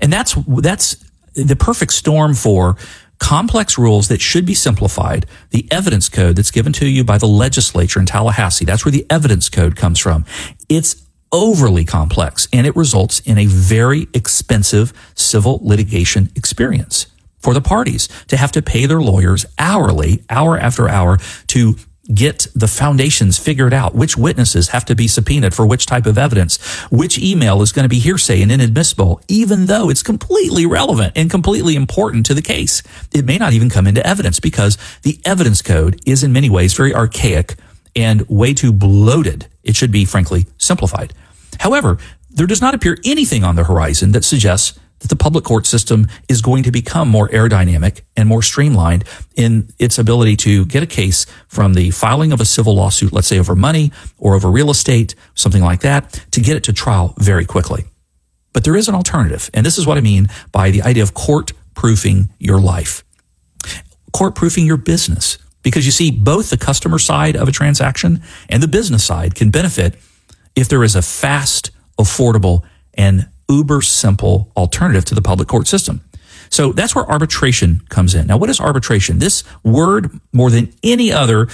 And that's the perfect storm for complex rules that should be simplified. The evidence code that's given to you by the legislature in Tallahassee, that's where the evidence code comes from. It's overly complex, and it results in a very expensive civil litigation experience for the parties to have to pay their lawyers hourly, hour after hour, to get the foundations figured out, which witnesses have to be subpoenaed for which type of evidence, which email is going to be hearsay and inadmissible, even though it's completely relevant and completely important to the case. It may not even come into evidence because the evidence code is in many ways very archaic and way too bloated. It should be, frankly, simplified. However, there does not appear anything on the horizon that suggests that the public court system is going to become more aerodynamic and more streamlined in its ability to get a case from the filing of a civil lawsuit, let's say over money or over real estate, something like that, to get it to trial very quickly. But there is an alternative, and this is what I mean by the idea of court-proofing your life, court-proofing your business. Because you see, both the customer side of a transaction and the business side can benefit if there is a fast, affordable, and uber simple alternative to the public court system. So that's where arbitration comes in. Now, what is arbitration? This word, more than any other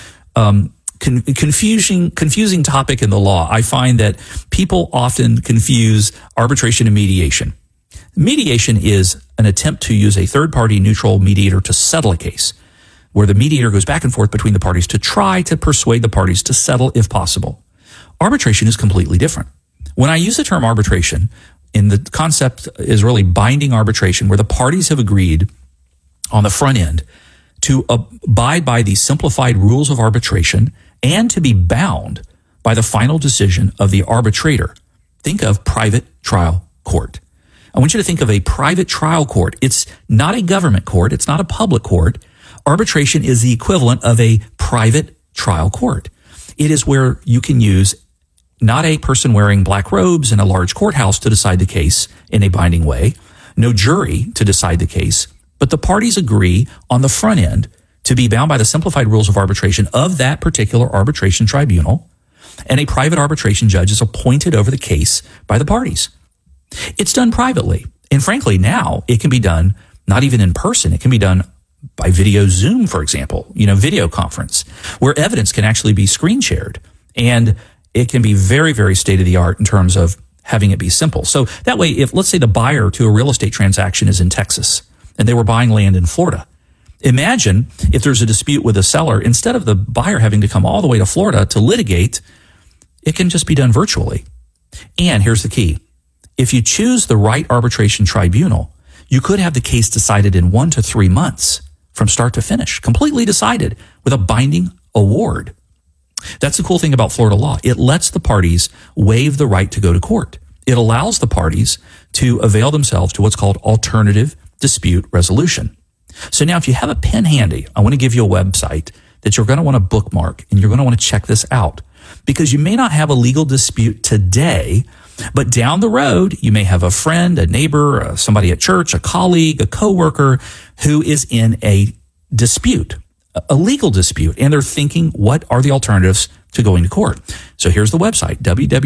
confusing topic in the law, I find that people often confuse arbitration and mediation. Mediation is an attempt to use a third-party neutral mediator to settle a case, where the mediator goes back and forth between the parties to try to persuade the parties to settle if possible. Arbitration is completely different. When I use the term arbitration, and the concept is really binding arbitration, where the parties have agreed on the front end to abide by the simplified rules of arbitration and to be bound by the final decision of the arbitrator. Think of private trial court. I want you to think of a private trial court. It's not a government court. It's not a public court. Arbitration is the equivalent of a private trial court. It is where you can use not a person wearing black robes in a large courthouse to decide the case in a binding way, no jury to decide the case, but the parties agree on the front end to be bound by the simplified rules of arbitration of that particular arbitration tribunal, and a private arbitration judge is appointed over the case by the parties. It's done privately, and frankly, now it can be done not even in person. It can be done by video Zoom, for example, video conference, where evidence can actually be screen shared, and it can be very, very state-of-the-art in terms of having it be simple. So that way, if, let's say, the buyer to a real estate transaction is in Texas and they were buying land in Florida, imagine if there's a dispute with a seller, instead of the buyer having to come all the way to Florida to litigate, it can just be done virtually. And here's the key. If you choose the right arbitration tribunal, you could have the case decided in 1 to 3 months from start to finish, completely decided with a binding award. That's the cool thing about Florida law. It lets the parties waive the right to go to court. It allows the parties to avail themselves to what's called alternative dispute resolution. So now if you have a pen handy, I want to give you a website that you're going to want to bookmark, and you're going to want to check this out, because you may not have a legal dispute today, but down the road, you may have a friend, a neighbor, somebody at church, a colleague, a coworker who is in a dispute, a legal dispute, and they're thinking, what are the alternatives to going to court? So here's the website,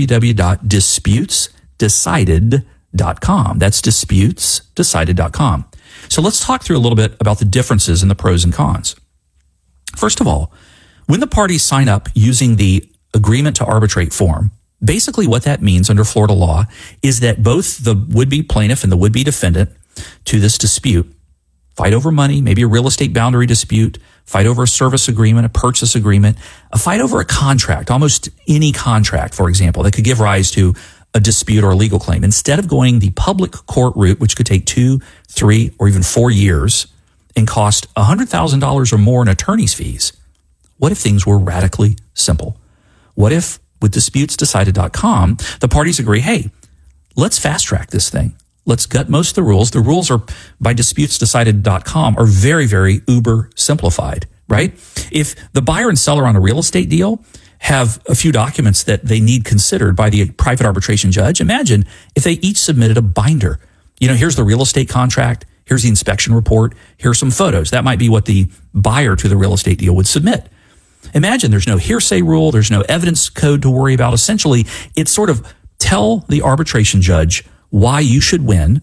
www.disputesdecided.com. That's disputesdecided.com. So let's talk through a little bit about the differences in the pros and cons. First of all, when the parties sign up using the agreement to arbitrate form, basically what that means under Florida law is that both the would-be plaintiff and the would-be defendant to this dispute fight over money, maybe a real estate boundary dispute, fight over a service agreement, a purchase agreement, a fight over a contract, almost any contract, for example, that could give rise to a dispute or a legal claim. Instead of going the public court route, which could take 2, 3, or even 4 years and cost $100,000 or more in attorney's fees, what if things were radically simple? What if with disputesdecided.com, the parties agree, hey, let's fast track this thing. Let's gut most of the rules. The rules are by disputesdecided.com are very, very uber simplified, right? If the buyer and seller on a real estate deal have a few documents that they need considered by the private arbitration judge, imagine if they each submitted a binder. Here's the real estate contract. Here's the inspection report. Here's some photos. That might be what the buyer to the real estate deal would submit. Imagine there's no hearsay rule. There's no evidence code to worry about. Essentially, it's sort of tell the arbitration judge why you should win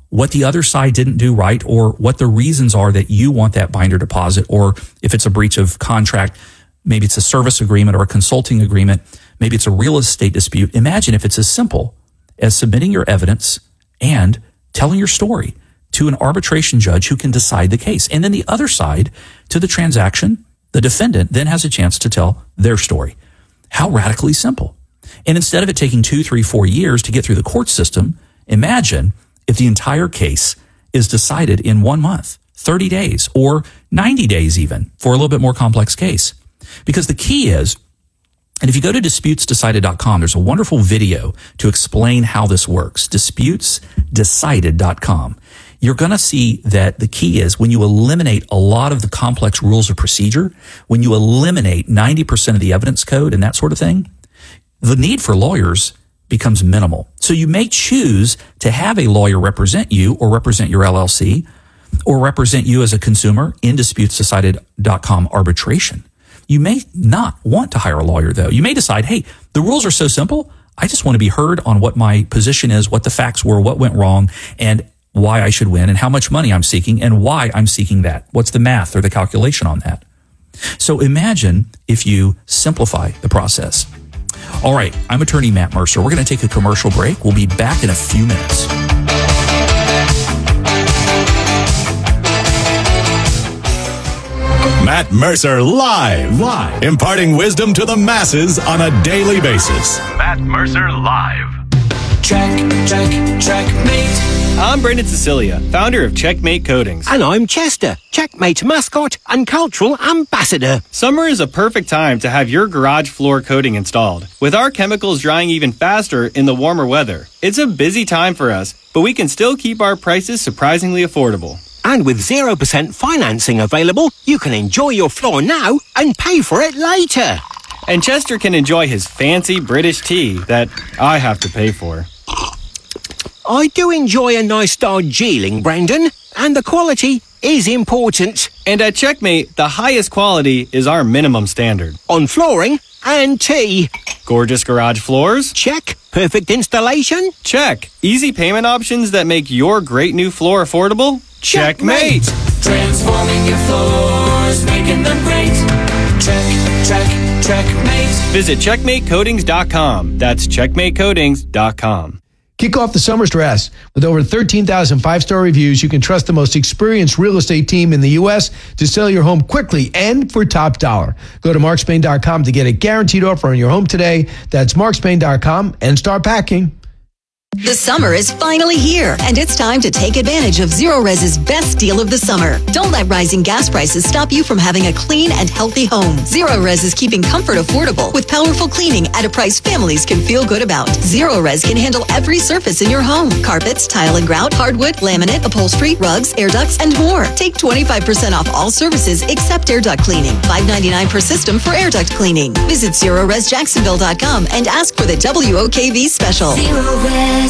what the other side didn't do right, or what the reasons are that you want that binder deposit, or if it's a breach of contract, maybe it's a service agreement or a consulting agreement, maybe it's a real estate dispute. Imagine if it's as simple as submitting your evidence and telling your story to an arbitration judge who can decide the case. And then the other side to the transaction, the defendant then has a chance to tell their story. How radically simple. And instead of it taking 2, 3, 4 years to get through the court system, imagine if the entire case is decided in 1 month, 30 days, or 90 days even for a little bit more complex case. Because the key is, and if you go to disputesdecided.com, there's a wonderful video to explain how this works, disputesdecided.com. You're going to see that the key is when you eliminate a lot of the complex rules of procedure, when you eliminate 90% of the evidence code and that sort of thing, the need for lawyers becomes minimal. So you may choose to have a lawyer represent you or represent your LLC or represent you as a consumer in disputesdecided.com arbitration. You may not want to hire a lawyer, though. You may decide, hey, the rules are so simple, I just want to be heard on what my position is, what the facts were, what went wrong, and why I should win, and how much money I'm seeking, and why I'm seeking that. What's the math or the calculation on that? So imagine if you simplify the process. All right, I'm attorney Matt Mercer. We're going to take a commercial break. We'll be back in a few minutes. Matt Mercer live, imparting wisdom to the masses on a daily basis. Matt Mercer live. Checkmate. I'm Brendan Cecilia, founder of Checkmate Coatings. And I'm Chester, Checkmate mascot and cultural ambassador. Summer is a perfect time to have your garage floor coating installed. With our chemicals drying even faster in the warmer weather, it's a busy time for us, but we can still keep our prices surprisingly affordable. And with 0% financing available, you can enjoy your floor now and pay for it later. And Chester can enjoy his fancy British tea that I have to pay for. I do enjoy a nice Darjeeling, Brendan, and the quality is important. And at Checkmate, the highest quality is our minimum standard. On flooring and tea. Gorgeous garage floors? Check. Perfect installation? Check. Easy payment options that make your great new floor affordable? Checkmate! Transforming your floors, making them great. Checkmate. Visit checkmatecoatings.com. That's checkmatecoatings.com. Kick off the summer stress. With over 13,000 five-star reviews, you can trust the most experienced real estate team in the U.S. to sell your home quickly and for top dollar. Go to markspain.com to get a guaranteed offer on your home today. That's markspain.com and start packing. The summer is finally here, and it's time to take advantage of Zerorez's best deal of the summer. Don't let rising gas prices stop you from having a clean and healthy home. Zerorez is keeping comfort affordable with powerful cleaning at a price families can feel good about. Zerorez can handle every surface in your home: carpets, tile and grout, hardwood, laminate, upholstery, rugs, air ducts, and more. Take 25% off all services except air duct cleaning. $5.99 per system for air duct cleaning. Visit ZerorezJacksonville.com and ask for the WOKV special. Zerorez.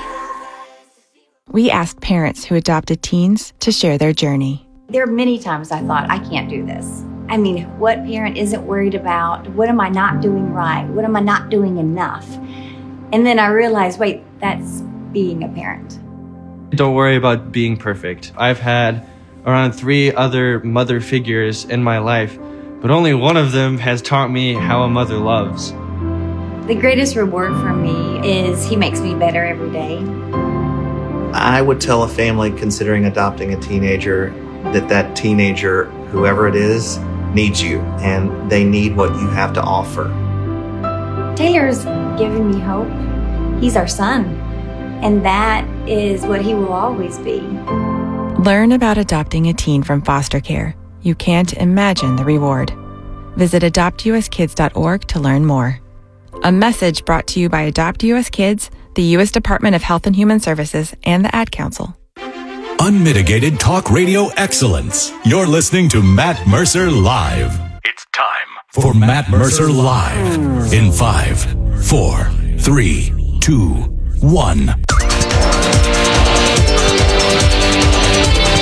We asked parents who adopted teens to share their journey. There are many times I thought, I can't do this. I mean, what parent isn't worried about? What am I not doing right? What am I not doing enough? And then I realized, wait, that's being a parent. Don't worry about being perfect. I've had around 3 other mother figures in my life, but only one of them has taught me how a mother loves. The greatest reward for me is he makes me better every day. I would tell a family considering adopting a teenager that teenager, whoever it is, needs you, and they need what you have to offer. Taylor's given me hope. He's our son, and that is what he will always be. Learn about adopting a teen from foster care. You can't imagine the reward. Visit adoptuskids.org to learn more. A message brought to you by Adopt US Kids, the U.S. Department of Health and Human Services, and the Ad Council. Unmitigated talk radio excellence. You're listening to Matt Mercer Live. It's time for Matt Mercer Live. In 5, 4, 3, 2, 1.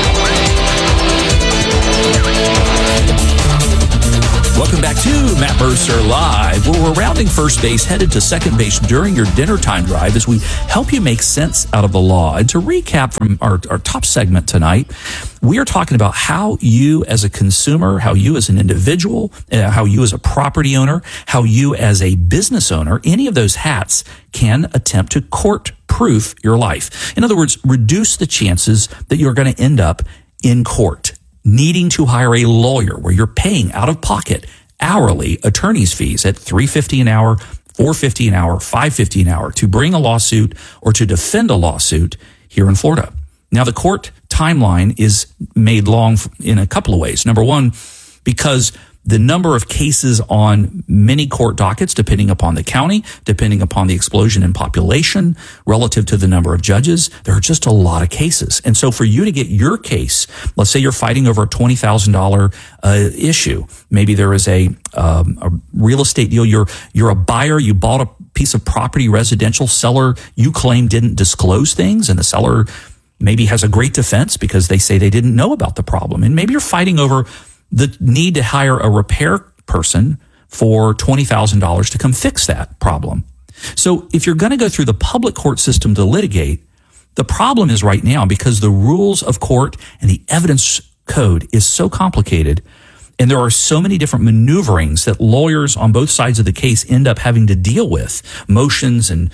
Welcome back to Matt Mercer Live, where we're rounding first base, headed to second base during your dinner time drive as we help you make sense out of the law. And to recap from our top segment tonight, we are talking about how you as a consumer, how you as an individual, how you as a property owner, how you as a business owner, any of those hats can attempt to court-proof your life. In other words, reduce the chances that you're going to end up in court, needing to hire a lawyer where you're paying out of pocket hourly attorney's fees at $3.50 an hour, $4.50 an hour, $5.50 an hour to bring a lawsuit or to defend a lawsuit here in Florida. Now, the court timeline is made long in a couple of ways. Number one, because the number of cases on many court dockets, depending upon the county, depending upon the explosion in population, relative to the number of judges, there are just a lot of cases. And so for you to get your case, let's say you're fighting over a $20,000 issue. Maybe there is a real estate deal. You're a buyer. You bought a piece of property, residential. Seller, you claim didn't disclose things, and the seller maybe has a great defense because they say they didn't know about the problem. And maybe you're fighting over the need to hire a repair person for $20,000 to come fix that problem. So if you're going to go through the public court system to litigate, the problem is right now because the rules of court and the evidence code is so complicated, and there are so many different maneuverings that lawyers on both sides of the case end up having to deal with, motions and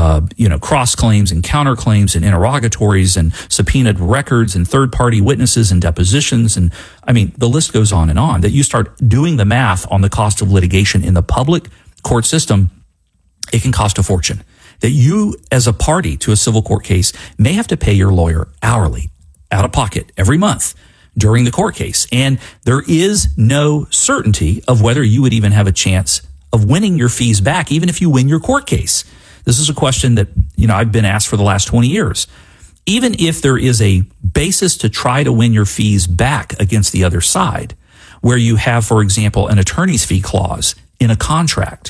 cross claims and counterclaims and interrogatories and subpoenaed records and third-party witnesses and depositions. And I mean, the list goes on, that you start doing the math on the cost of litigation in the public court system, it can cost a fortune. That you, as a party to a civil court case, may have to pay your lawyer hourly, out of pocket, every month during the court case. And there is no certainty of whether you would even have a chance of winning your fees back, even if you win your court case. This is a question that, I've been asked for the last 20 years. Even if there is a basis to try to win your fees back against the other side, where you have, for example, an attorney's fee clause in a contract,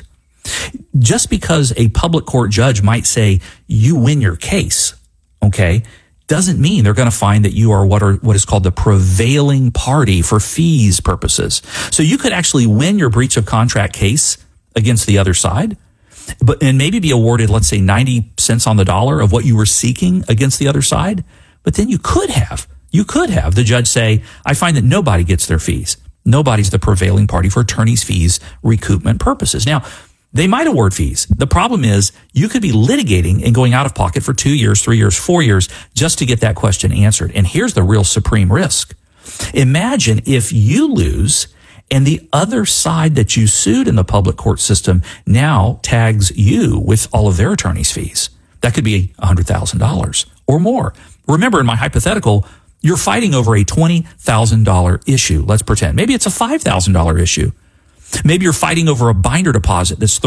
just because a public court judge might say you win your case, okay, doesn't mean they're going to find that you are what is called the prevailing party for fees purposes. So you could actually win your breach of contract case against the other side, and maybe be awarded, let's say, 90 cents on the dollar of what you were seeking against the other side. But then you could have the judge say, I find that nobody gets their fees. Nobody's the prevailing party for attorney's fees recoupment purposes. Now, they might award fees. The problem is you could be litigating and going out of pocket for 2 years, 3 years, 4 years just to get that question answered. And here's the real supreme risk. Imagine if you lose and the other side that you sued in the public court system now tags you with all of their attorney's fees. That could be $100,000 or more. Remember, in my hypothetical, you're fighting over a $20,000 issue. Let's pretend. Maybe it's a $5,000 issue. Maybe you're fighting over a binder deposit that's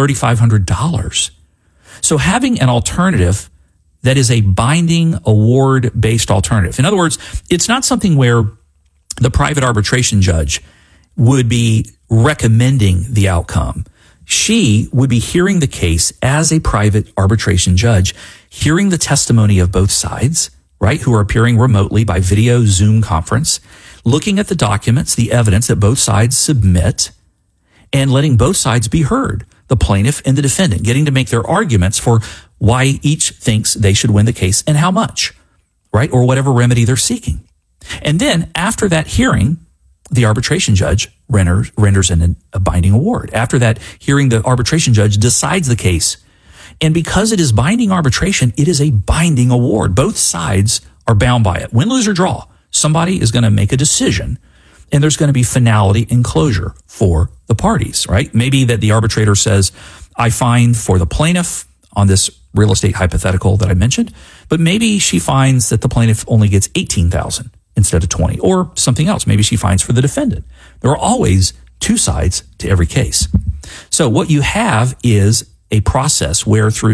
$3,500. So having an alternative that is a binding award-based alternative. In other words, it's not something where the private arbitration judge would be recommending the outcome. She would be hearing the case as a private arbitration judge, hearing the testimony of both sides, right, who are appearing remotely by video Zoom conference, looking at the documents, the evidence that both sides submit, and letting both sides be heard, the plaintiff and the defendant, getting to make their arguments for why each thinks they should win the case and how much, right, or whatever remedy they're seeking. And then after that hearing, the arbitration judge renders a binding award. After that hearing, the arbitration judge decides the case. And because it is binding arbitration, it is a binding award. Both sides are bound by it. Win, lose, or draw, somebody is going to make a decision, and there's going to be finality and closure for the parties, right? Maybe that the arbitrator says, I find for the plaintiff on this real estate hypothetical that I mentioned, but maybe she finds that the plaintiff only gets $18,000 instead of 20, or something else. Maybe she finds for the defendant. There are always two sides to every case. So what you have is a process where through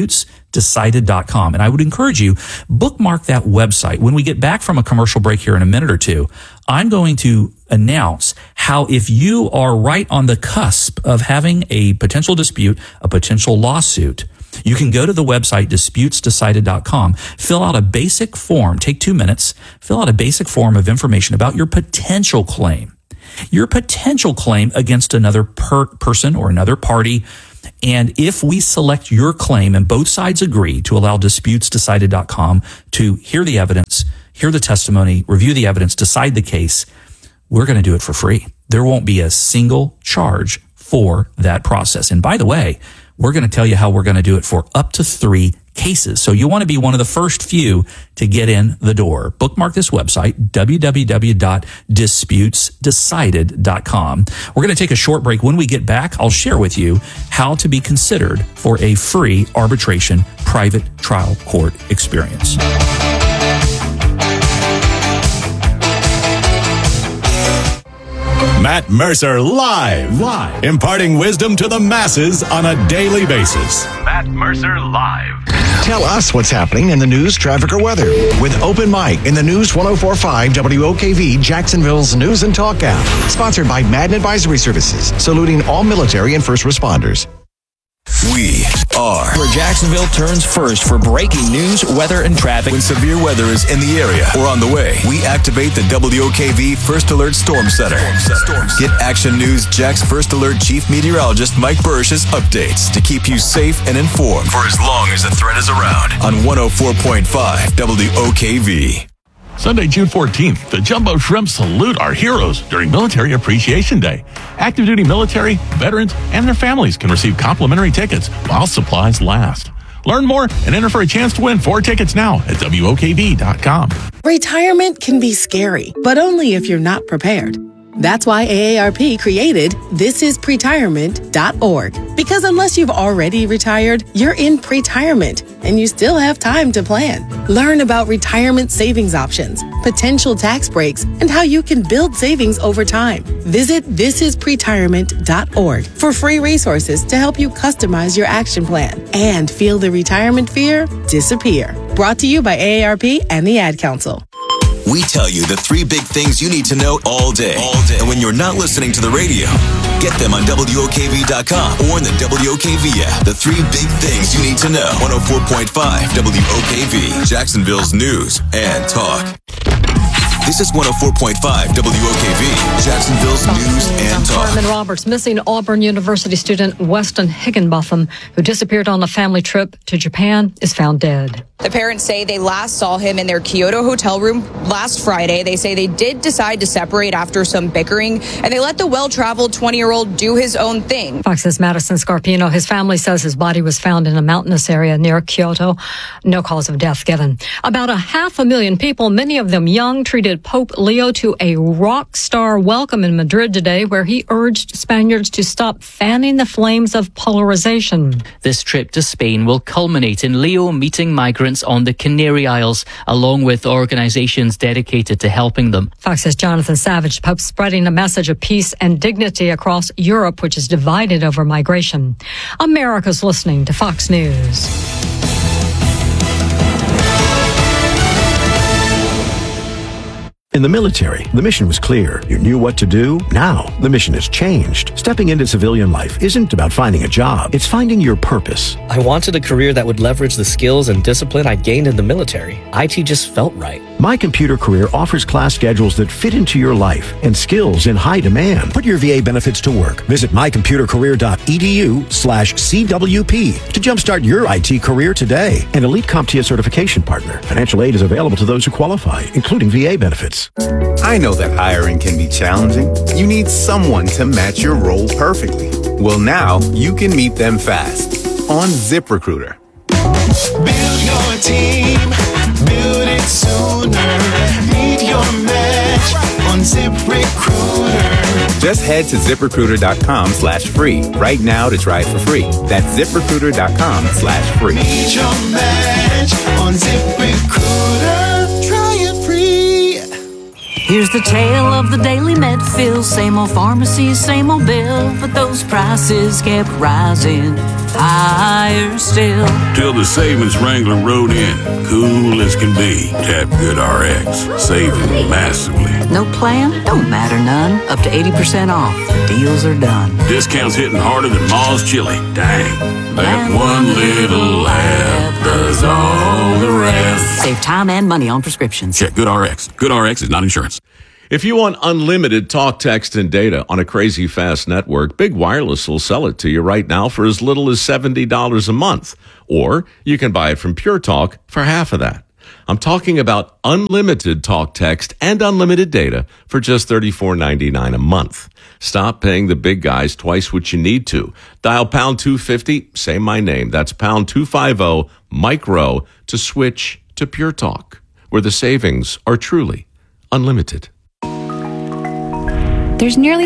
disputesdecided.com, and I would encourage you, bookmark that website. When we get back from a commercial break here in a minute or two, I'm going to announce how if you are right on the cusp of having a potential dispute, a potential lawsuit, you can go to the website disputesdecided.com, fill out a basic form, take 2 minutes, fill out a basic form of information about your potential claim. your potential claim against another person or another party. And if we select your claim and both sides agree to allow disputesdecided.com to hear the evidence, hear the testimony, review the evidence, decide the case, we're going to do it for free. There won't be a single charge for that process. And by the way, we're going to tell you how we're going to do it for up to 3 cases. So you want to be one of the first few to get in the door. Bookmark this website, www.disputesdecided.com. We're going to take a short break. When we get back, I'll share with you how to be considered for a free arbitration private trial court experience. Matt Mercer live, imparting wisdom to the masses on a daily basis. Matt Mercer live. Tell us what's happening in the news, traffic, or weather with Open Mic in the News 104.5 WOKV, Jacksonville's News and Talk app. Sponsored by Madden Advisory Services, saluting all military and first responders. We are where Jacksonville turns first for breaking news, weather, and traffic. When severe weather is in the area or on the way, we activate the WOKV First Alert Storm Center. Get Action News Jack's First Alert Chief Meteorologist Mike Burrish's updates to keep you safe and informed for as long as the threat is around on 104.5 WOKV. Sunday, June 14th, the Jumbo Shrimp salute our heroes during Military Appreciation Day. Active duty military, veterans, and their families can receive complimentary tickets while supplies last. Learn more and enter for a chance to win 4 tickets now at WOKV.com. Retirement can be scary, but only if you're not prepared. That's why AARP created thisispretirement.org. Because unless you've already retired, you're in pretirement and you still have time to plan. Learn about retirement savings options, potential tax breaks, and how you can build savings over time. Visit thisispretirement.org for free resources to help you customize your action plan and feel the retirement fear disappear. Brought to you by AARP and the Ad Council. We tell you the 3 big things you need to know all day. And when you're not listening to the radio, get them on WOKV.com or in the WOKV app. The 3 big things you need to know. 104.5 WOKV, Jacksonville's News and Talk. This is 104.5 WOKV, Jacksonville's News and Talk. Carmen Roberts, missing Auburn University student Weston Higginbotham, who disappeared on a family trip to Japan, is found dead. The parents say they last saw him in their Kyoto hotel room last Friday. They say they did decide to separate after some bickering, and they let the well-traveled 20-year-old do his own thing. Fox's Madison Scarpino, his family says his body was found in a mountainous area near Kyoto. No cause of death given. About 500,000 people, many of them young, treated Pope Leo to a rock star welcome in Madrid today, where he urged Spaniards to stop fanning the flames of polarization. This trip to Spain will culminate in Leo meeting migrants on the Canary Isles, along with organizations dedicated to helping them. Fox's Jonathan Savage, Pope spreading a message of peace and dignity across Europe, which is divided over migration. America's listening to Fox News. In the military, the mission was clear. You knew what to do. Now, the mission has changed. Stepping into civilian life isn't about finding a job. It's finding your purpose. I wanted a career that would leverage the skills and discipline I gained in the military. IT just felt right. My Computer Career offers class schedules that fit into your life and skills in high demand. Put your VA benefits to work. Visit mycomputercareer.edu/CWP to jumpstart your IT career today. An elite CompTIA certification partner. Financial aid is available to those who qualify, including VA benefits. I know that hiring can be challenging. You need someone to match your role perfectly. Well, now you can meet them fast on ZipRecruiter. Build your team, build it sooner. Meet your match on ZipRecruiter. Just head to ZipRecruiter.com/free right now to try it for free. That's ZipRecruiter.com/free. Meet your match on ZipRecruiter. Try it free. Here's the tale of the Daily Medfill. Same old pharmacies, same old bill, but those prices kept rising higher still. Till the savings wrangler rode in, cool as can be. Tap GoodRx, saving massively. No plan? Don't matter none. Up to 80% off. Deals are done. Discounts hitting harder than Ma's chili. Dang. That one little app does all the rest. Save time and money on prescriptions. Check GoodRx. GoodRx is not insurance. If you want unlimited talk, text, and data on a crazy fast network, Big Wireless will sell it to you right now for as little as $70 a month. Or you can buy it from Pure Talk for half of that. I'm talking about unlimited talk, text, and unlimited data for just $34.99 a month. Stop paying the big guys twice what you need to. Dial pound 250, say my name. That's pound 250, Mike Rowe, to switch to Pure Talk, where the savings are truly unlimited. There's nearly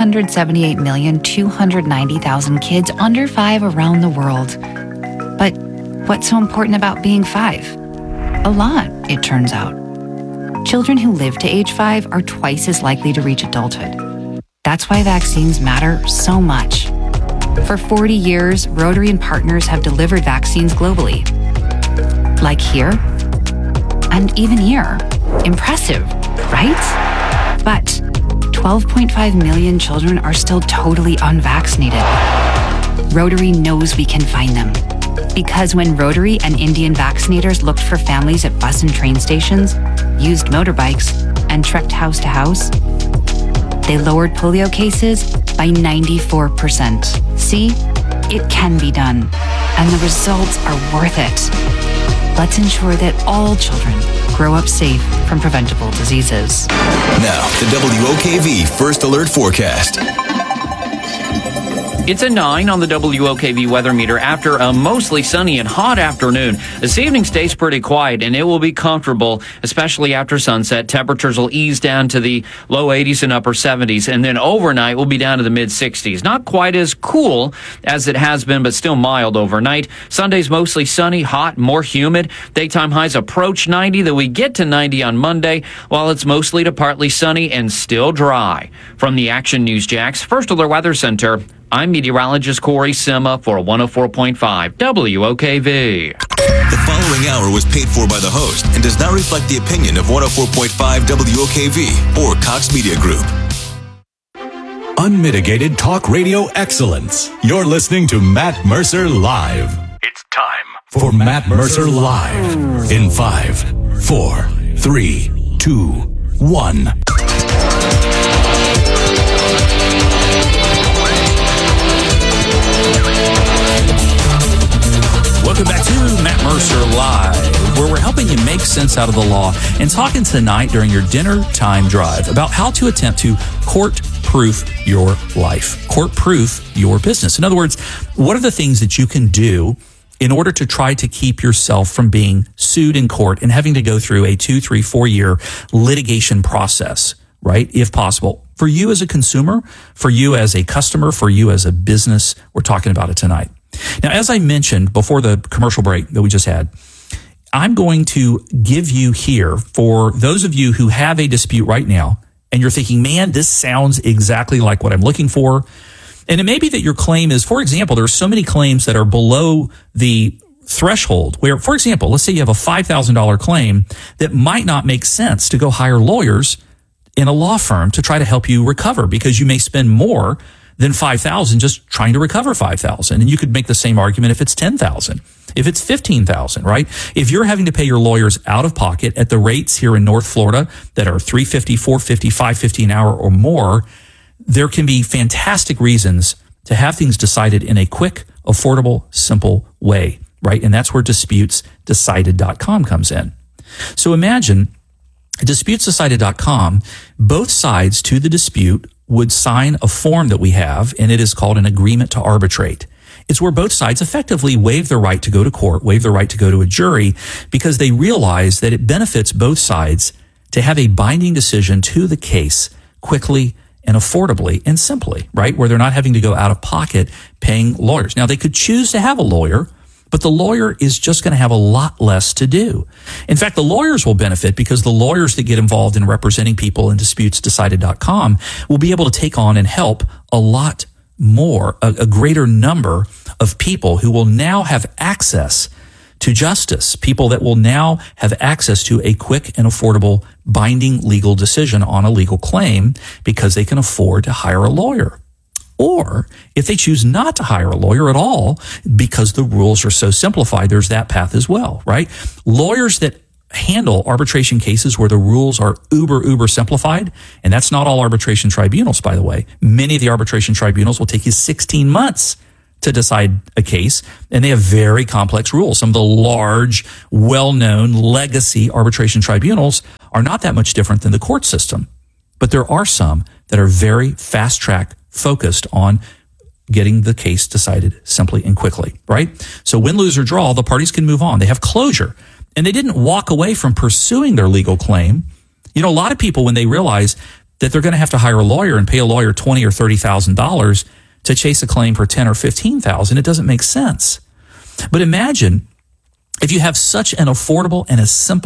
678,290,000 kids under 5 around the world. But what's so important about being 5? A lot, it turns out. Children who live to age 5 are twice as likely to reach adulthood. That's why vaccines matter so much. For 40 years, Rotary and partners have delivered vaccines globally. Like here, and even here. Impressive, right? But 12.5 million children are still totally unvaccinated. Rotary knows we can find them. Because when Rotary and Indian vaccinators looked for families at bus and train stations, used motorbikes, and trekked house to house, they lowered polio cases by 94%. See? It can be done. And the results are worth it. Let's ensure that all children grow up safe from preventable diseases. Now, the WOKV First Alert Forecast. It's a 9 on the WOKV weather meter after a mostly sunny and hot afternoon. This evening stays pretty quiet and it will be comfortable, especially after sunset. Temperatures will ease down to the low 80s and upper 70s, and then overnight will be down to the mid 60s. Not quite as cool as it has been, but still mild overnight. Sunday's mostly sunny, hot, more humid. Daytime highs approach 90, though we get to 90 on Monday, while it's mostly to partly sunny and still dry. From the Action News Jax First Alert Weather Center, I'm meteorologist Corey Sima for 104.5 WOKV. The following hour was paid for by the host and does not reflect the opinion of 104.5 WOKV or Cox Media Group. Unmitigated talk radio excellence. You're listening to Matt Mercer Live. It's time for Matt Mercer Live. In 5, 4, 3, 2, 1. Welcome back to Matt Mercer Live, where we're helping you make sense out of the law and talking tonight during your dinner time drive about how to attempt to court-proof your life, court-proof your business. In other words, what are the things that you can do in order to try to keep yourself from being sued in court and having to go through a 2, 3, 4 year litigation process, right? If possible. For you as a consumer, for you as a customer, for you as a business, we're talking about it tonight. Now, as I mentioned before the commercial break that we just had, I'm going to give you here, for those of you who have a dispute right now, and you're thinking, man, this sounds exactly like what I'm looking for. And it may be that your claim is, for example, there are so many claims that are below the threshold where, for example, let's say you have a $5,000 claim that might not make sense to go hire lawyers in a law firm to try to help you recover, because you may spend more than $5,000 just trying to recover $5,000. And you could make the same argument if it's $10,000, if it's $15,000, right? If you're having to pay your lawyers out of pocket at the rates here in North Florida that are $350, $450, $550 an hour or more, there can be fantastic reasons to have things decided in a quick, affordable, simple way, right? And that's where disputesdecided.com comes in. So imagine disputesdecided.com, both sides to the dispute would sign a form that we have, and it is called an agreement to arbitrate. It's where both sides effectively waive their right to go to court, waive their right to go to a jury, because they realize that it benefits both sides to have a binding decision to the case quickly and affordably and simply, right? Where they're not having to go out of pocket paying lawyers. Now, they could choose to have a lawyer, but the lawyer is just going to have a lot less to do. In fact, the lawyers will benefit because the lawyers that get involved in representing people in disputesdecided.com will be able to take on and help a lot more, a greater number of people who will now have access to justice, people that will now have access to a quick and affordable binding legal decision on a legal claim because they can afford to hire a lawyer. Or if they choose not to hire a lawyer at all, because the rules are so simplified, there's that path as well, right? Lawyers that handle arbitration cases where the rules are uber simplified. And that's not all arbitration tribunals, by the way. Many of the arbitration tribunals will take you 16 months to decide a case, and they have very complex rules. Some of the large, well-known legacy arbitration tribunals are not that much different than the court system. But there are some that are very fast-track focused on getting the case decided simply and quickly, right? So win, lose, or draw, the parties can move on. They have closure. And they didn't walk away from pursuing their legal claim. You know, a lot of people, when they realize that they're going to have to hire a lawyer and pay a lawyer $20,000 or $30,000 to chase a claim for $10,000 or $15,000, it doesn't make sense. But imagine if you have such an affordable and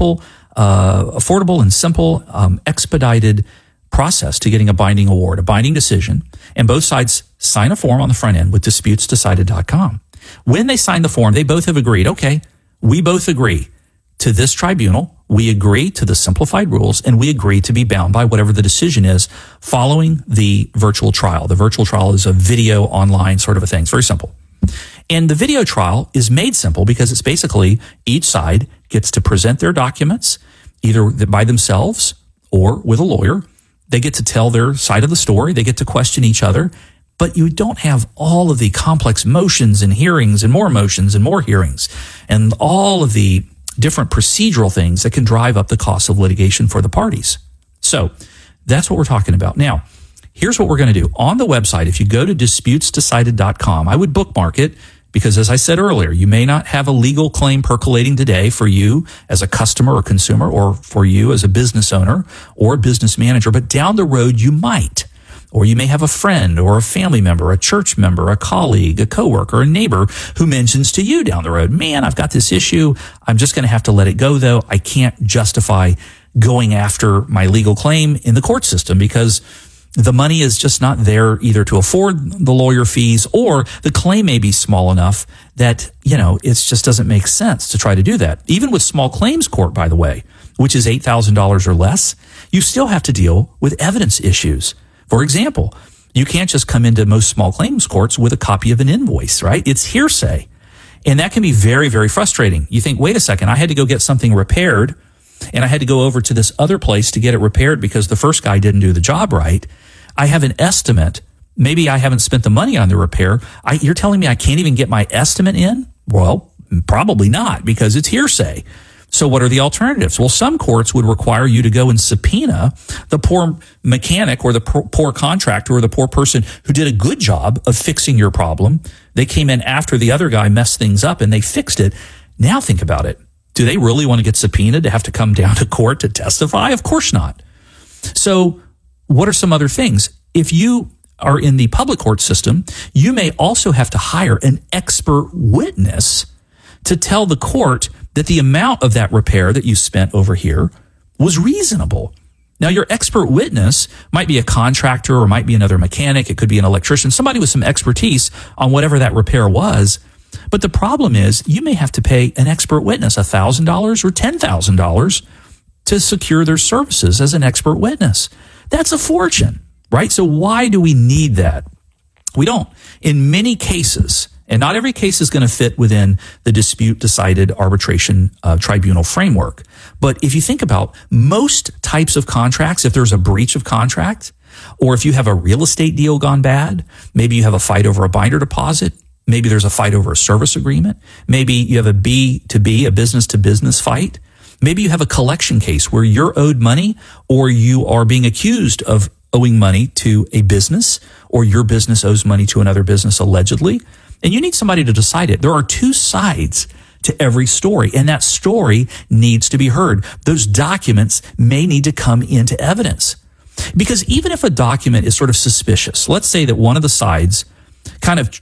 simple, expedited process to getting a binding award, a binding decision, and both sides sign a form on the front end with disputesdecided.com. When they sign the form, they both have agreed, okay, we both agree to this tribunal, we agree to the simplified rules, and we agree to be bound by whatever the decision is following the virtual trial. The virtual trial is a video online sort of a thing. It's very simple. And the video trial is made simple because it's basically each side gets to present their documents either by themselves or with a lawyer. They get to tell their side of the story. They get to question each other. But you don't have all of the complex motions and hearings and more motions and more hearings and all of the different procedural things that can drive up the cost of litigation for the parties. So that's what we're talking about. Now, here's what we're going to do. On the website, if you go to disputesdecided.com, I would bookmark it because, as I said earlier, you may not have a legal claim percolating today for you as a customer or consumer or for you as a business owner or a business manager, but down the road you might. Or you may have a friend or a family member, a church member, a colleague, a coworker, a neighbor who mentions to you down the road, man, I've got this issue. I'm just going to have to let it go, though. I can't justify going after my legal claim in the court system because the money is just not there either to afford the lawyer fees or the claim may be small enough that, you know, it just doesn't make sense to try to do that. Even with small claims court, by the way, which is $8,000 or less, you still have to deal with evidence issues. For example, you can't just come into most small claims courts with a copy of an invoice, right? It's hearsay. And that can be very, very frustrating. You think, wait a second, I had to go get something repaired and I had to go over to this other place to get it repaired because the first guy didn't do the job right. I have an estimate. Maybe I haven't spent the money on the repair. You're telling me I can't even get my estimate in? Well, probably not because it's hearsay. So what are the alternatives? Well, some courts would require you to go and subpoena the poor mechanic or the poor contractor or the poor person who did a good job of fixing your problem. They came in after the other guy messed things up and they fixed it. Now think about it. Do they really want to get subpoenaed to have to come down to court to testify? Of course not. So what are some other things? If you are in the public court system, you may also have to hire an expert witness to tell the court that the amount of that repair that you spent over here was reasonable. Now, your expert witness might be a contractor or might be another mechanic. It could be an electrician, somebody with some expertise on whatever that repair was. But the problem is you may have to pay an expert witness $1,000 or $10,000 to secure their services as an expert witness. That's a fortune, right? So why do we need that? We don't. In many cases, and not every case is going to fit within the dispute decided arbitration tribunal framework. But if you think about most types of contracts, if there's a breach of contract, or if you have a real estate deal gone bad, maybe you have a fight over a binder deposit, maybe there's a fight over a service agreement, maybe you have a B2B, a business to business fight, maybe you have a collection case where you're owed money or you are being accused of owing money to a business or your business owes money to another business allegedly. And you need somebody to decide it. There are two sides to every story, and that story needs to be heard. Those documents may need to come into evidence. Because even if a document is sort of suspicious, let's say that one of the sides kind of,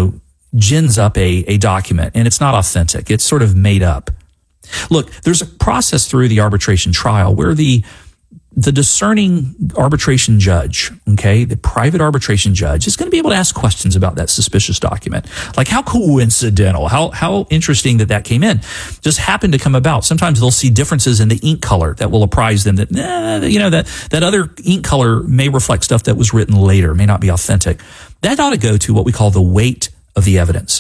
gins up a document and it's not authentic. It's sort of made up. Look, there's a process through the arbitration trial where the discerning arbitration judge, the private arbitration judge is going to be able to ask questions about that suspicious document. Like how coincidental, how interesting that came in. Just happened to come about. Sometimes they'll see differences in the ink color that will apprise them that, that other ink color may reflect stuff that was written later, may not be authentic. That ought to go to what we call the weight of the evidence.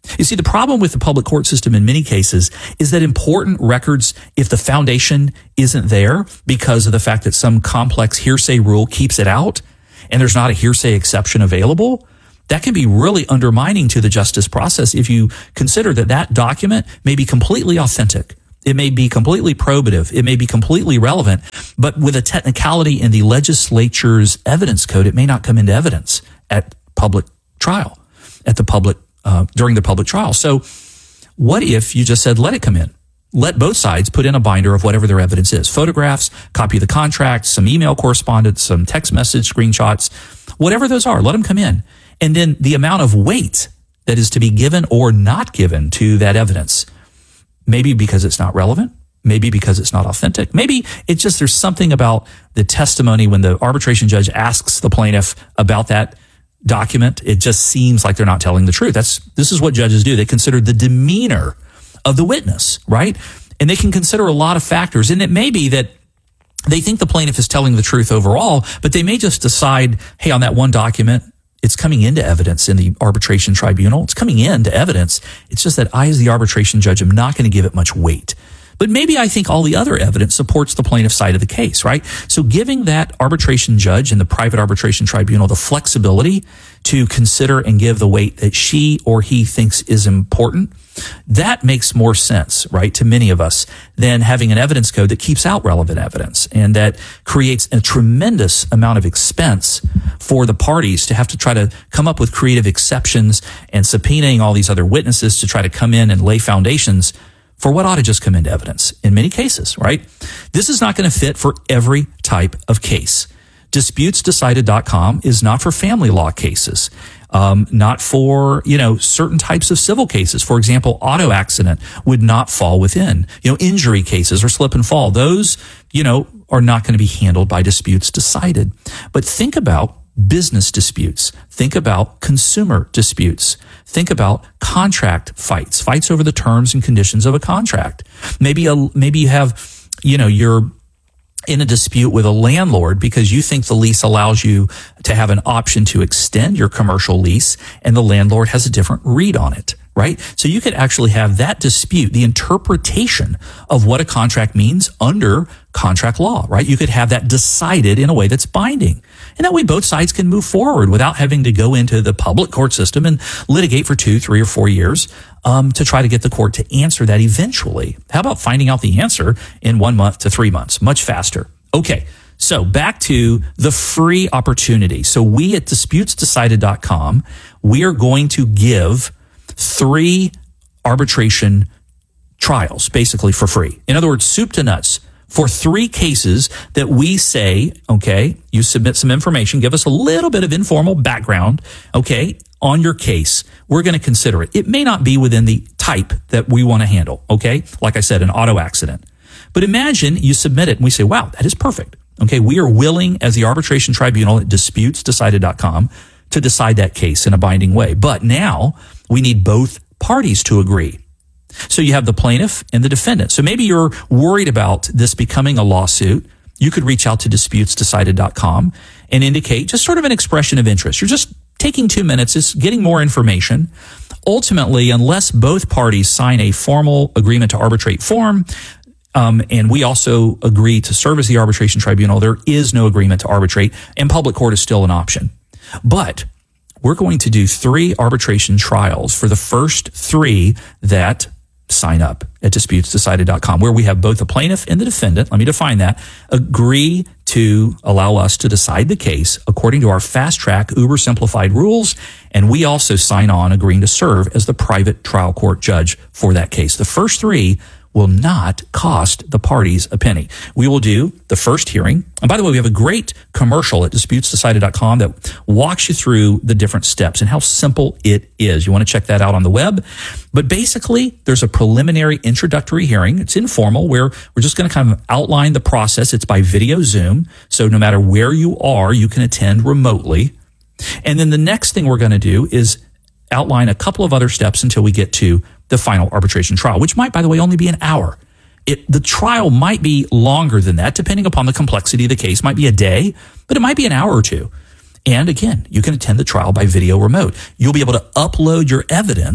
You see, the problem with the public court system in many cases is that important records, if the foundation isn't there because of the fact that some complex hearsay rule keeps it out and there's not a hearsay exception available, that can be really undermining to the justice process if you consider that that document may be completely authentic. It may be completely probative. It may be completely relevant, but with a technicality in the legislature's evidence code, it may not come into evidence at public trial, during the public trial. So what if you just said, let it come in? Let both sides put in a binder of whatever their evidence is. Photographs, copy of the contract, some email correspondence, some text message screenshots, whatever those are, let them come in. And then the amount of weight that is to be given or not given to that evidence, maybe because it's not relevant, maybe because it's not authentic, maybe it's just there's something about the testimony when the arbitration judge asks the plaintiff about that document, it just seems like they're not telling the truth. This is what judges do. They consider the demeanor of the witness, right? And they can consider a lot of factors. And it may be that they think the plaintiff is telling the truth overall, but they may just decide, hey, on that one document, it's coming into evidence in the arbitration tribunal. It's coming into evidence. It's just that I, as the arbitration judge, am not going to give it much weight. But maybe I think all the other evidence supports the plaintiff's side of the case, right? So giving that arbitration judge in the private arbitration tribunal the flexibility to consider and give the weight that she or he thinks is important, that makes more sense, right, to many of us than having an evidence code that keeps out relevant evidence and that creates a tremendous amount of expense for the parties to have to try to come up with creative exceptions and subpoenaing all these other witnesses to try to come in and lay foundations for what ought to just come into evidence in many cases, right? This is not going to fit for every type of case. DisputesDecided.com is not for family law cases, not for, certain types of civil cases. For example, auto accident would not fall within, injury cases or slip and fall. Those, are not going to be handled by Disputes Decided. But think about business disputes. Think about consumer disputes. Think about contract fights over the terms and conditions of a contract. Maybe you have, you're in a dispute with a landlord because you think the lease allows you to have an option to extend your commercial lease and the landlord has a different read on it, right? So you could actually have that dispute, the interpretation of what a contract means under contract law, right? You could have that decided in a way that's binding. And that way both sides can move forward without having to go into the public court system and litigate for 2, 3, or 4 years to try to get the court to answer that eventually. How about finding out the answer in 1 month to 3 months? Much faster. Okay, so back to the free opportunity. So we at DisputesDecided.com, we are going to give 3 arbitration trials basically for free. In other words, soup to nuts. For 3 cases that we say, okay, you submit some information, give us a little bit of informal background, okay, on your case. We're going to consider it. It may not be within the type that we want to handle, okay? Like I said, an auto accident. But imagine you submit it and we say, wow, that is perfect. Okay, we are willing as the arbitration tribunal at DisputesDecided.com to decide that case in a binding way. But now we need both parties to agree. So you have the plaintiff and the defendant. So maybe you're worried about this becoming a lawsuit. You could reach out to DisputesDecided.com and indicate just sort of an expression of interest. You're just taking 2 minutes, is getting more information. Ultimately, unless both parties sign a formal agreement to arbitrate form, and we also agree to serve as the arbitration tribunal, there is no agreement to arbitrate, and public court is still an option. But we're going to do 3 arbitration trials for the first 3 that sign up at DisputesDecided.com, where we have both the plaintiff and the defendant, let me define that, agree to allow us to decide the case according to our fast-track, uber-simplified rules, and we also sign on agreeing to serve as the private trial court judge for that case. The first 3 will not cost the parties a penny. We will do the first hearing. And by the way, we have a great commercial at DisputesDecided.com that walks you through the different steps and how simple it is. You want to check that out on the web. But basically, there's a preliminary introductory hearing. It's informal, where we're just going to kind of outline the process. It's by video Zoom. So no matter where you are, you can attend remotely. And then the next thing we're going to do is outline a couple of other steps until we get to the final arbitration trial, which might, by the way, only be an hour. The trial might be longer than that, depending upon the complexity of the case. It might be a day, but it might be an hour or 2. And again, you can attend the trial by video remote. You'll be able to upload your evidence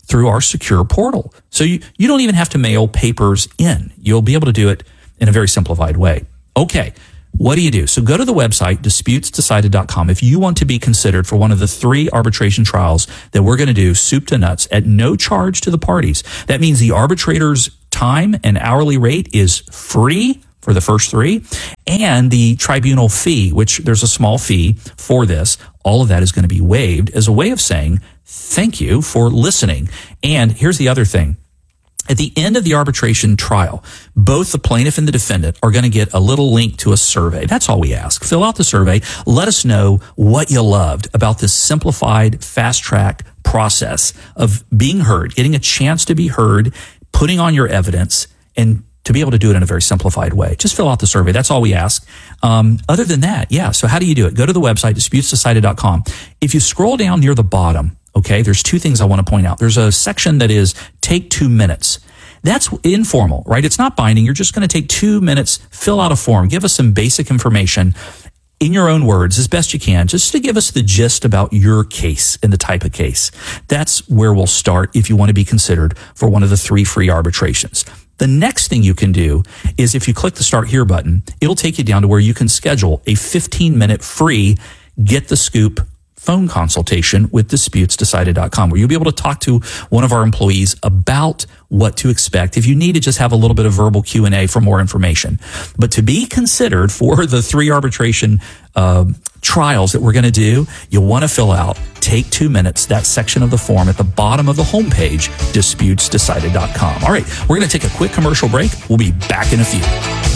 through our secure portal. So you don't even have to mail papers in. You'll be able to do it in a very simplified way. Okay. What do you do? So go to the website, disputesdecided.com. If you want to be considered for one of the 3 arbitration trials that we're going to do, soup to nuts, at no charge to the parties. That means the arbitrator's time and hourly rate is free for the first 3, and the tribunal fee, which there's a small fee for this, all of that is going to be waived as a way of saying thank you for listening. And here's the other thing. At the end of the arbitration trial, both the plaintiff and the defendant are going to get a little link to a survey. That's all we ask. Fill out the survey. Let us know what you loved about this simplified, fast-track process of being heard, getting a chance to be heard, putting on your evidence, and to be able to do it in a very simplified way. Just fill out the survey. That's all we ask. Other than that, so how do you do it? Go to the website, disputesdecided.com. If you scroll down near the bottom, okay, there's 2 things I want to point out. There's a section that is take 2 minutes. That's informal, right? It's not binding. You're just going to take 2 minutes, fill out a form, give us some basic information in your own words as best you can, just to give us the gist about your case and the type of case. That's where we'll start if you want to be considered for one of the 3 free arbitrations. The next thing you can do is if you click the Start Here button, it'll take you down to where you can schedule a 15-minute free Get the Scoop phone consultation with disputesdecided.com, where you'll be able to talk to one of our employees about what to expect if you need to just have a little bit of verbal Q&A for more information. But to be considered for the 3 arbitration trials that we're going to do, you'll want to fill out, take 2 minutes, that section of the form at the bottom of the homepage, disputesdecided.com. All right, we're going to take a quick commercial break. We'll be back in a few.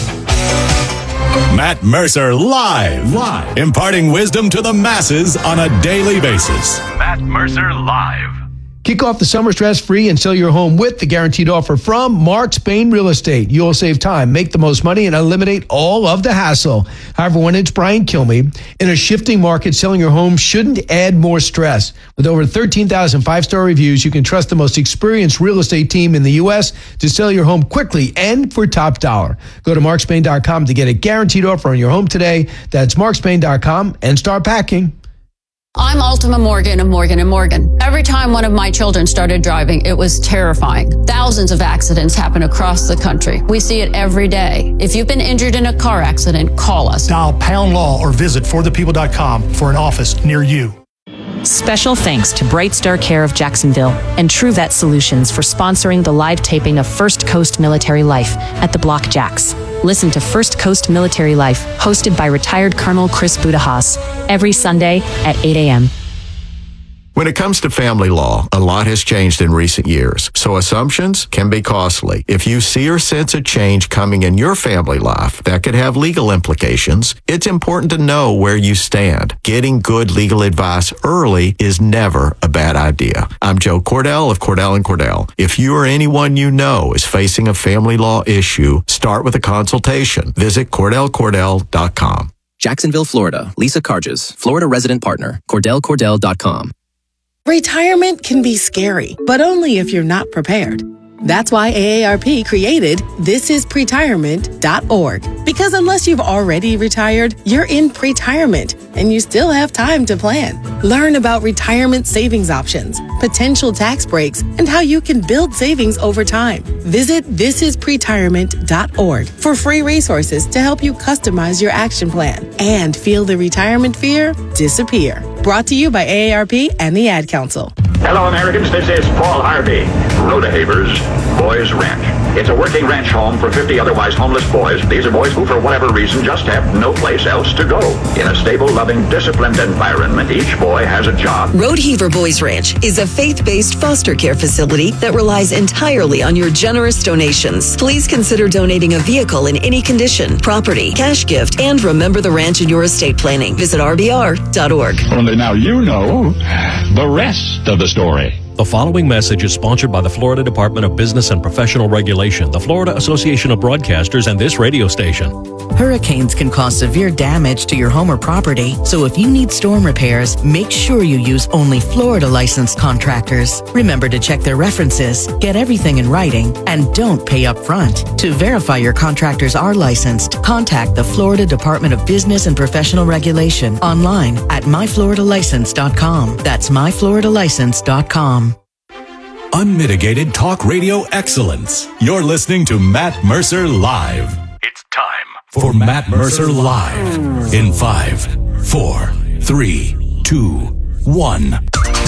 Matt Mercer live, imparting wisdom to the masses on a daily basis. Matt Mercer Live. Kick off the summer stress-free and sell your home with the guaranteed offer from Mark Spain Real Estate. You'll save time, make the most money, and eliminate all of the hassle. Hi, everyone. It's Brian Kilmeade. In a shifting market, selling your home shouldn't add more stress. With over 13,000 five-star reviews, you can trust the most experienced real estate team in the U.S. to sell your home quickly and for top dollar. Go to markspain.com to get a guaranteed offer on your home today. That's markspain.com and start packing. I'm Ultima Morgan of Morgan & Morgan. Every time one of my children started driving, it was terrifying. Thousands of accidents happen across the country. We see it every day. If you've been injured in a car accident, call us. Dial pound law or visit forthepeople.com for an office near you. Special thanks to Bright Star Care of Jacksonville and True Vet Solutions for sponsoring the live taping of First Coast Military Life at the Block Jacks. Listen to First Coast Military Life, hosted by retired Colonel Chris Budahas, every Sunday at 8 a.m. When it comes to family law, a lot has changed in recent years, so assumptions can be costly. If you see or sense a change coming in your family life that could have legal implications, it's important to know where you stand. Getting good legal advice early is never a bad idea. I'm Joe Cordell of Cordell & Cordell. If you or anyone you know is facing a family law issue, start with a consultation. Visit CordellCordell.com. Jacksonville, Florida. Lisa Carges, Florida resident partner. CordellCordell.com. Retirement can be scary, but only if you're not prepared. That's why AARP created thisispretirement.org. Because unless you've already retired, you're in pretirement and you still have time to plan. Learn about retirement savings options, potential tax breaks, and how you can build savings over time. Visit thisispretirement.org for free resources to help you customize your action plan and feel the retirement fear disappear. Brought to you by AARP and the Ad Council. Hello, Americans. This is Paul Harvey. Rodehaver's Boys Ranch. It's a working ranch home for 50 otherwise homeless boys. These are boys who, for whatever reason, just have no place else to go. In a stable, loving, disciplined environment, each boy has a job. Rodeheaver Boys Ranch is a faith-based foster care facility that relies entirely on your generous donations. Please consider donating a vehicle in any condition, property, cash gift, and remember the ranch in your estate planning. Visit rbr.org. Only now you know the rest of the story. The following message is sponsored by the Florida Department of Business and Professional Regulation, the Florida Association of Broadcasters, and this radio station. Hurricanes can cause severe damage to your home or property, so if you need storm repairs, make sure you use only Florida licensed contractors. Remember to check their references, get everything in writing, and don't pay up front. To verify your contractors are licensed, contact the Florida Department of Business and Professional Regulation online at myfloridalicense.com. That's myfloridalicense.com. Unmitigated talk radio excellence. You're listening to Matt Mercer Live. It's time For Matt Mercer Live. In 5, 4, 3, 2, 1.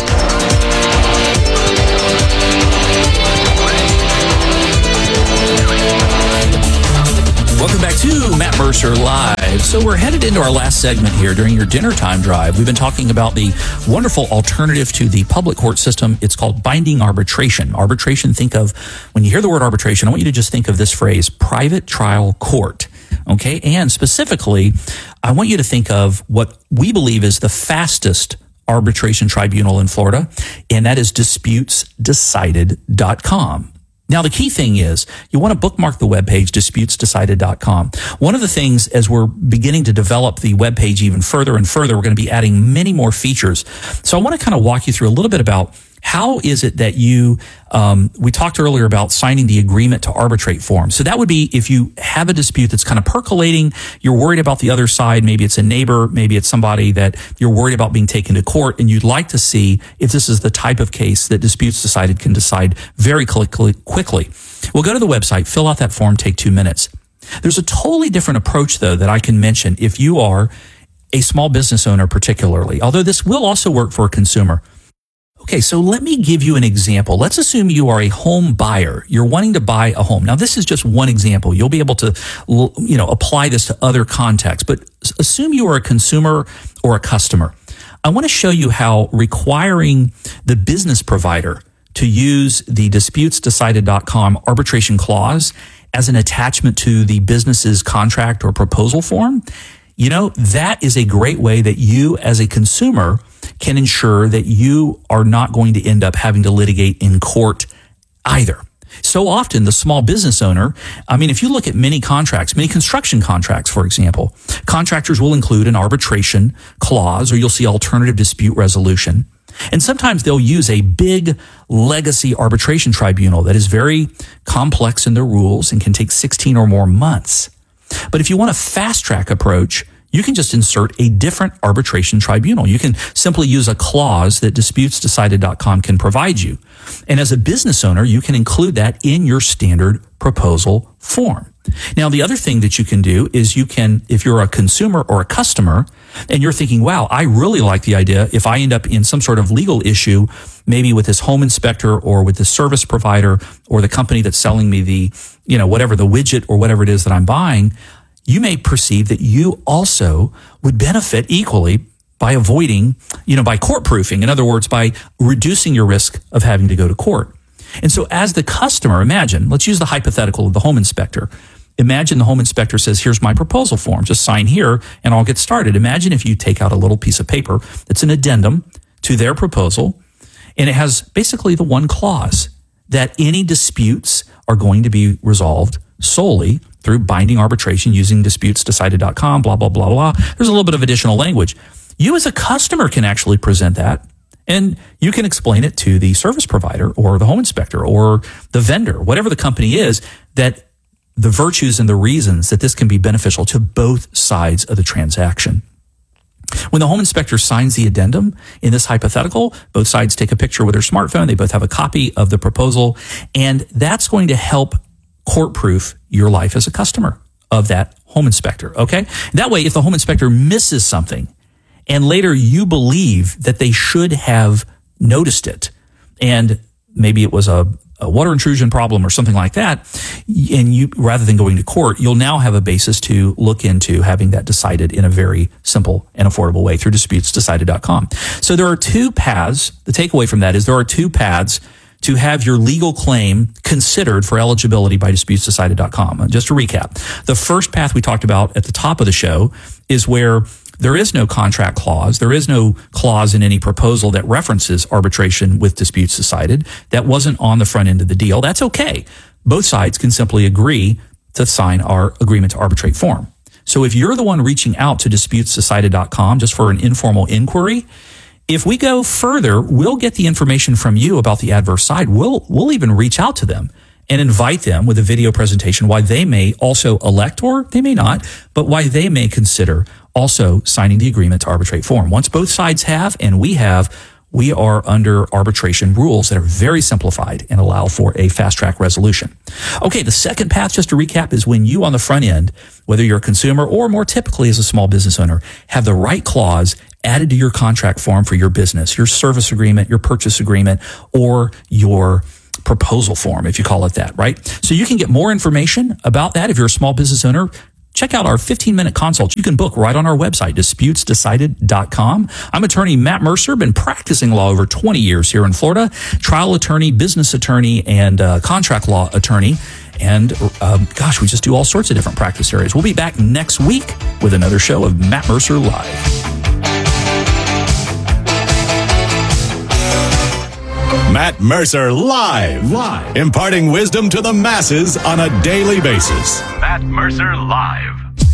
Welcome back to Matt Mercer Live. So we're headed into our last segment here during your dinner time drive. We've been talking about the wonderful alternative to the public court system. It's called binding arbitration. Arbitration, think of, when you hear the word arbitration, I want you to just think of this phrase, private trial court. Okay? And specifically, I want you to think of what we believe is the fastest arbitration tribunal in Florida, and that is disputesdecided.com. Now, the key thing is you want to bookmark the webpage, disputesdecided.com. One of the things, as we're beginning to develop the webpage even further and further, we're going to be adding many more features. So I want to kind of walk you through a little bit about how is it that you, we talked earlier about signing the agreement to arbitrate form. So that would be if you have a dispute that's kind of percolating, you're worried about the other side, maybe it's a neighbor, maybe it's somebody that you're worried about being taken to court, and you'd like to see if this is the type of case that Disputes Decided can decide very quickly. Well, go to the website, fill out that form, take 2 minutes. There's a totally different approach, though, that I can mention if you are a small business owner particularly, although this will also work for a consumer. Okay, so let me give you an example. Let's assume you are a home buyer. You're wanting to buy a home. Now, this is just one example. You'll be able to, apply this to other contexts, but assume you are a consumer or a customer. I want to show you how requiring the business provider to use the disputesdecided.com arbitration clause as an attachment to the business's contract or proposal form, that is a great way that you as a consumer can ensure that you are not going to end up having to litigate in court either. So often the small business owner, if you look at many contracts, many construction contracts, for example, contractors will include an arbitration clause, or you'll see alternative dispute resolution. And sometimes they'll use a big legacy arbitration tribunal that is very complex in their rules and can take 16 or more months. But if you want a fast track approach, you can just insert a different arbitration tribunal. You can simply use a clause that disputesdecided.com can provide you. And as a business owner, you can include that in your standard proposal form. Now, the other thing that you can do is you can, if you're a consumer or a customer, and you're thinking, wow, I really like the idea if I end up in some sort of legal issue, maybe with this home inspector or with the service provider or the company that's selling me the, whatever the widget or whatever it is that I'm buying, you may perceive that you also would benefit equally by avoiding, by court proofing. In other words, by reducing your risk of having to go to court. And so as the customer, imagine, let's use the hypothetical of the home inspector. Imagine the home inspector says, here's my proposal form, just sign here and I'll get started. Imagine if you take out a little piece of paper that's an addendum to their proposal, and it has basically the one clause that any disputes are going to be resolved solely through binding arbitration using disputesdecided.com, blah, blah, blah, blah. There's a little bit of additional language. You as a customer can actually present that, and you can explain it to the service provider or the home inspector or the vendor, whatever the company is, that the virtues and the reasons that this can be beneficial to both sides of the transaction. When the home inspector signs the addendum in this hypothetical, both sides take a picture with their smartphone. They both have a copy of the proposal, and that's going to help court-proof your life as a customer of that home inspector, okay? That way, if the home inspector misses something and later you believe that they should have noticed it, and maybe it was a water intrusion problem or something like that, and you, rather than going to court, you'll now have a basis to look into having that decided in a very simple and affordable way through disputesdecided.com. So there are two paths. The takeaway from that is there are two paths to have your legal claim considered for eligibility by disputesdecided.com. Just to recap, the first path we talked about at the top of the show is where there is no contract clause. There is no clause in any proposal that references arbitration with disputes decided. That wasn't on the front end of the deal. That's okay. Both sides can simply agree to sign our agreement to arbitrate form. So if you're the one reaching out to disputesdecided.com just for an informal inquiry, if we go further, we'll get the information from you about the adverse side. We'll even reach out to them and invite them with a video presentation why they may also elect, or they may not, but why they may consider also signing the agreement to arbitrate form. Once both sides have, and we have, we are under arbitration rules that are very simplified and allow for a fast-track resolution. Okay, the second path, just to recap, is when you on the front end, whether you're a consumer or more typically as a small business owner, have the right clause added to your contract form for your business, your service agreement, your purchase agreement, or your proposal form, if you call it that, right? So you can get more information about that if you're a small business owner. Check out our 15-minute consult. You can book right on our website, disputesdecided.com. I'm attorney Matt Mercer, been practicing law over 20 years here in Florida, trial attorney, business attorney, and contract law attorney. And we just do all sorts of different practice areas. We'll be back next week with another show of Matt Mercer Live. Matt Mercer live, imparting wisdom to the masses on a daily basis. Matt Mercer Live.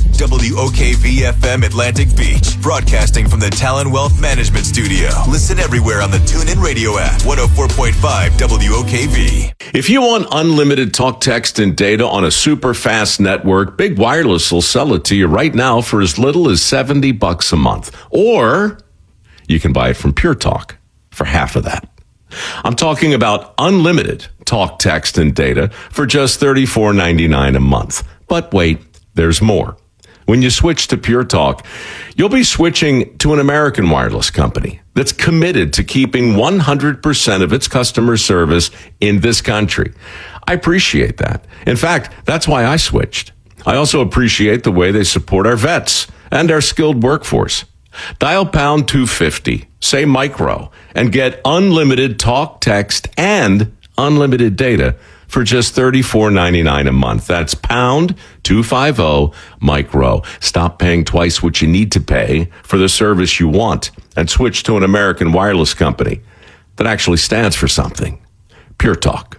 WOKV-FM Atlantic Beach, broadcasting from the Talon Wealth Management Studio. Listen everywhere on the TuneIn Radio app, 104.5 WOKV. If you want unlimited talk, text, and data on a super fast network, Big Wireless will sell it to you right now for as little as $70 a month. Or you can buy it from Pure Talk for half of that. I'm talking about unlimited talk, text, and data for just $34.99 a month. But wait, there's more. When you switch to Pure Talk, you'll be switching to an American wireless company that's committed to keeping 100% of its customer service in this country. I appreciate that. In fact, that's why I switched. I also appreciate the way they support our vets and our skilled workforce. Dial pound 250, say micro, and get unlimited talk, text, and unlimited data for just $34.99 a month. That's pound 250 micro. Stop paying twice what you need to pay for the service you want and switch to an American wireless company that actually stands for something. Pure Talk.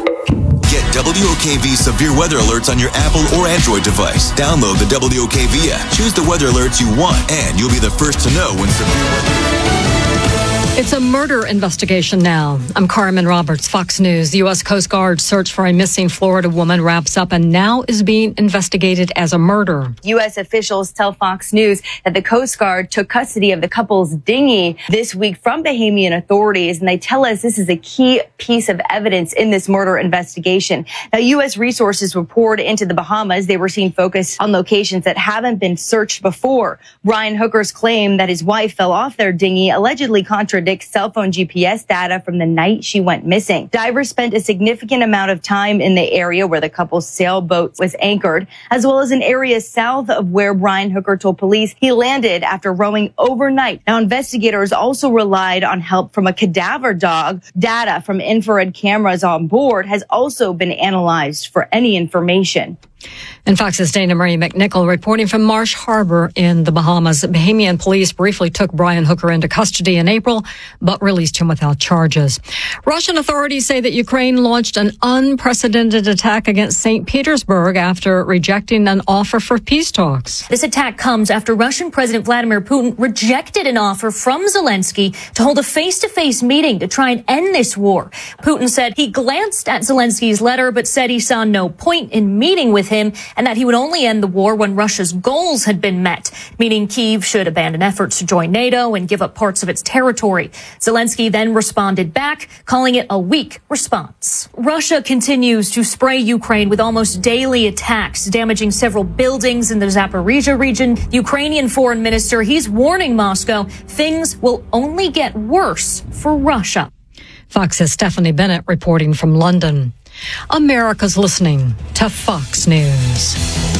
Get WOKV severe weather alerts on your Apple or Android device. Download the WOKV app, choose the weather alerts you want, and you'll be the first to know when severe weather... It's a murder investigation now. I'm Carmen Roberts, Fox News. The U.S. Coast Guard search for a missing Florida woman wraps up and now is being investigated as a murder. U.S. officials tell Fox News that the Coast Guard took custody of the couple's dinghy this week from Bahamian authorities, and they tell us this is a key piece of evidence in this murder investigation. Now, U.S. resources were poured into the Bahamas. They were seen focused on locations that haven't been searched before. Brian Hooker's claim that his wife fell off their dinghy allegedly contradicts cell phone GPS data from the night she went missing. Divers spent a significant amount of time in the area where the couple's sailboat was anchored, as well as an area south of where Brian Hooker told police he landed after rowing overnight. Now, investigators also relied on help from a cadaver dog. Data from infrared cameras on board has also been analyzed for any information. And Fox's Dana Marie McNichol reporting from Marsh Harbor in the Bahamas. Bahamian police briefly took Brian Hooker into custody in April, but released him without charges. Russian authorities say that Ukraine launched an unprecedented attack against St. Petersburg after rejecting an offer for peace talks. This attack comes after Russian President Vladimir Putin rejected an offer from Zelensky to hold a face-to-face meeting to try and end this war. Putin said he glanced at Zelensky's letter, but said he saw no point in meeting with him and that he would only end the war when Russia's goals had been met, meaning Kyiv should abandon efforts to join NATO and give up parts of its territory. Zelensky then responded back, calling it a weak response. Russia continues to spray Ukraine with almost daily attacks, damaging several buildings in the Zaporizhia region. Ukrainian foreign minister, he's warning Moscow things will only get worse for Russia. Fox's Stephanie Bennett reporting from London. America's listening to Fox News.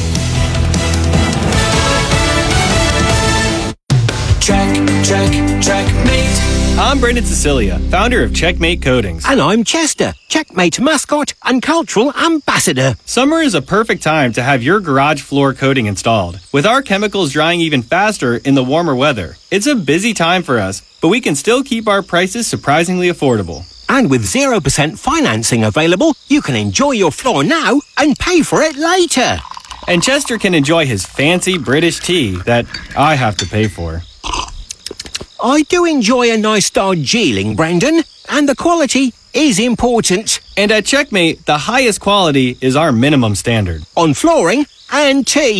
Checkmate. I'm Brendan Cecilia, founder of Checkmate Coatings. And I'm Chester, Checkmate mascot and cultural ambassador. Summer is a perfect time to have your garage floor coating installed. With our chemicals drying even faster in the warmer weather, it's a busy time for us, but we can still keep our prices surprisingly affordable. And with 0% financing available, you can enjoy your floor now and pay for it later. And Chester can enjoy his fancy British tea that I have to pay for. I do enjoy a nice Darjeeling, Brendan, and the quality is important. And at Checkmate, the highest quality is our minimum standard. On flooring and tea.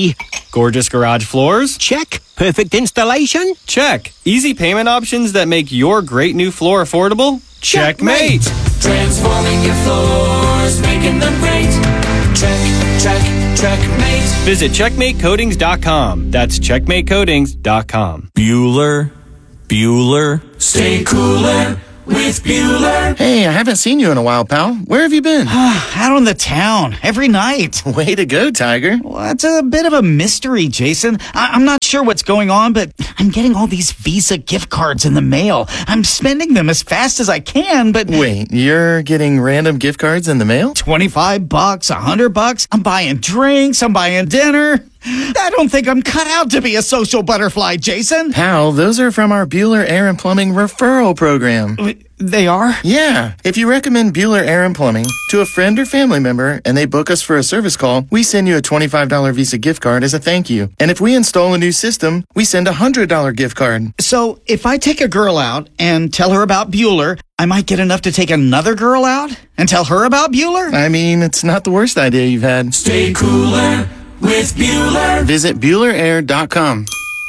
Gorgeous garage floors? Check. Perfect installation? Check. Easy payment options that make your great new floor affordable? Checkmate. Transforming your floors, making them great. Checkmate. Visit CheckmateCoatings.com. That's CheckmateCoatings.com. Bueller. Stay cooler with Bueller. Hey, I haven't seen you in a while, pal. Where have you been? Out on the town, every night. Way to go, Tiger. Well, it's a bit of a mystery, Jason. I'm not sure what's going on, but I'm getting all these Visa gift cards in the mail. I'm spending them as fast as I can, but... Wait, you're getting random gift cards in the mail? $25, $100. I'm buying drinks, I'm buying dinner. I don't think I'm cut out to be a social butterfly, Jason. Pal, those are from our Bueller Air and Plumbing referral program. They are? Yeah. If you recommend Bueller Air and Plumbing to a friend or family member and they book us for a service call, we send you a $25 Visa gift card as a thank you. And if we install a new system, we send a $100 gift card. So if I take a girl out and tell her about Bueller, I might get enough to take another girl out and tell her about Bueller? I mean, it's not the worst idea you've had. Stay cooler with Bueller. Visit BuellerAir.com.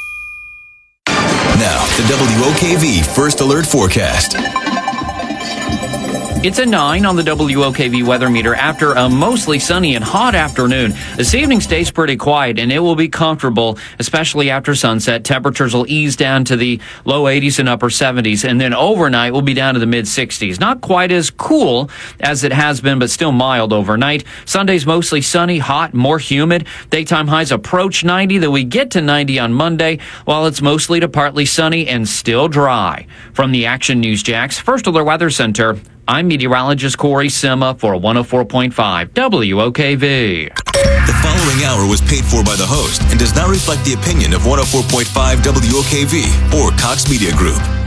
Now, the WOKV First Alert Forecast. It's a 9 on the WOKV weather meter after a mostly sunny and hot afternoon. This evening stays pretty quiet and it will be comfortable, especially after sunset. Temperatures will ease down to the low 80s and upper 70s, and then overnight we'll be down to the mid 60s. Not quite as cool as it has been, but still mild overnight. Sunday's mostly sunny, hot, more humid. Daytime highs approach 90, though we get to 90 on Monday, while it's mostly to partly sunny and still dry. From the Action News Jax First Alert Weather Center, I'm meteorologist Corey Sima for 104.5 WOKV. The following hour was paid for by the host and does not reflect the opinion of 104.5 WOKV or Cox Media Group.